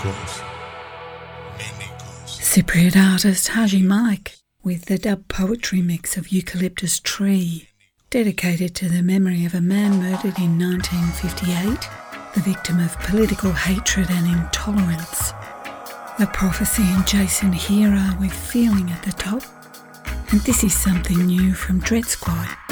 Cypriot artist Haji Mike with the dub poetry mix of Eucalyptus Tree, dedicated to the memory of a man murdered in 1958, the victim of political hatred and intolerance. The Prophecy and Jason Hera with Feeling at the Top. And this is something new from Dread Squad.